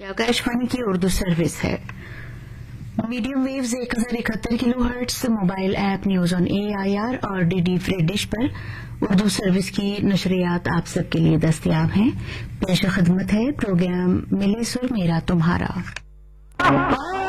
ये आकाशवाणी की उर्दू सर्विस है। Medium waves 1071 kilohertz, mobile app news on AIR और डीडी फ्री डिश पर उर्दू सर्विस की नशरियात आप सबके लिए दस्तयाब हैं। पेश खिदमत है प्रोग्राम मिले सुर मेरा तुम्हारा।